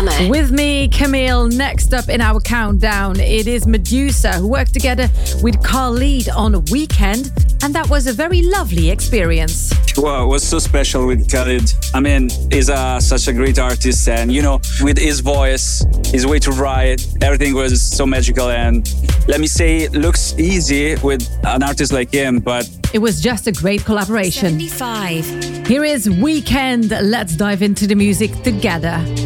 Summer. With me, Camille. Next up in our countdown, it is Medusa, who worked together with Khalid on Weekend, and that was a very lovely experience. Wow, it was so special with Khalid. I mean, he's such a great artist, and with his voice, his way to write, everything was so magical. And let me say, it looks easy with an artist like him, but it was just a great collaboration. 75. Here is Weekend. Let's dive into the music together.